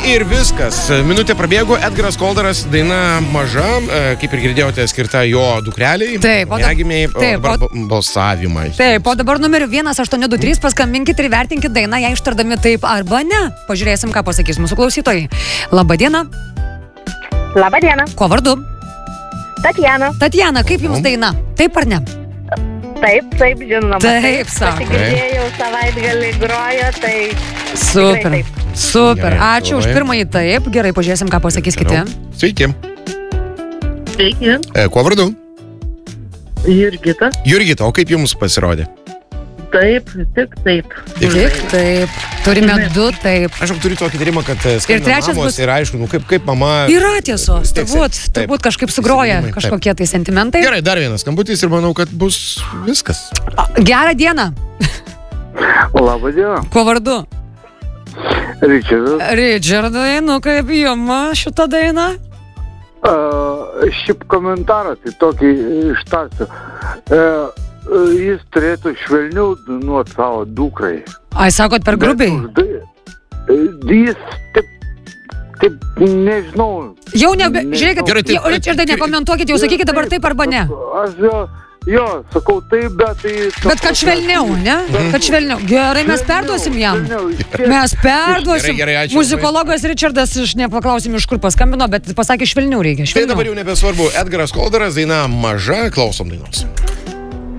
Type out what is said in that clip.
Ir viskas. Minutė prabėgo, Edgaras Koldaras, daina maža, kaip ir girdėjote, skirta jo dukreliai. Taip, negimiai, dabar balsavimai. Taip, o dabar numeriu 1823 paskambinkit ir vertinkit dainą, ją ištardami taip arba ne. Pažiūrėsim, ką pasakys mūsų klausytojai. Labadiena. Labadiena. Kuo vardu? Tatjana. Tatjana, kaip jums daina? Taip ar ne? Taip, žinoma. Taip, sako. Girdėjau, savaitgalį grojo, tai... Super, taip. super. Gerai, Ačiū už labai. pirmąjį taip. Gerai, pažiūrėsim, ką pasakys kiti. Sveiki. Sveiki. Kuo vardu? Jurgita. Jurgita, o kaip jums pasirodė? Taip, tik taip. Taip. Turime du taip. Aš turiu tokį tyrimą, kad Ir trečias mamos bus- ir aišku, kaip mama... Yra tiesos, Taip, turbūt kažkaip sugroja Įsitikinimai, taip. kažkokie tai sentimentai. Gerai, dar vienas skambutis ir manau, kad bus viskas. Gerą dieną. Labadiena, Kuo vardu? Ričardas. Richardai, nu kaip jums šitą dainą? Šiaip komentarą, tai tokį ištarsiu. Jis turėtų švelniau dainuoti savo dukrai. Ai, sakot, per grubiai. Jis taip, nežinau. Jau nebe, žiūrėkit, Gerai, tai- Richardai, nekomentuokit, jau sakykit dabar taip arba ne. Aš jo, sakau taip, bet tai... Bet kad švelniau, ne? Kad švelniau. Gerai, mes perduosim jam. Mes perduosim. Gerai, ačiū Muzikologas Richardas, aš nepaklausim, iš kur paskambino, bet pasakė švelniau reikia. Tai dabar Švelniau. jau nebesvarbu. Edgaras Koldaras, daina maža, klausom dainos.